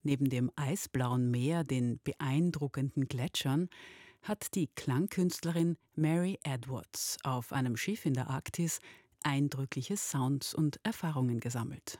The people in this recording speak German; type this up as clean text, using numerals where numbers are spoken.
Neben dem eisblauen Meer, den beeindruckenden Gletschern, hat die Klangkünstlerin Mary Edwards auf einem Schiff in der Arktis eindrückliche Sounds und Erfahrungen gesammelt.